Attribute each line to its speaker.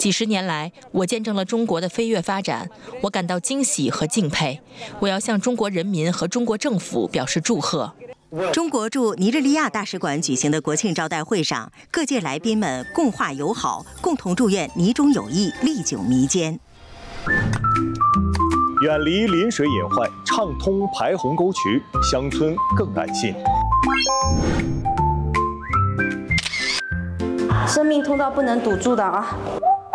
Speaker 1: 几十年来，我见证了中国的飞跃发展，我感到惊喜和敬佩。我要向中国人民和中国政府表示祝贺。
Speaker 2: 中国驻尼日利亚大使馆举行的国庆招待会上，各界来宾们共话友好，共同祝愿尼中友谊历久弥坚。
Speaker 3: 远离临水隐患，畅通排洪沟渠，乡村更安心。
Speaker 4: 生命通道不能堵住的啊！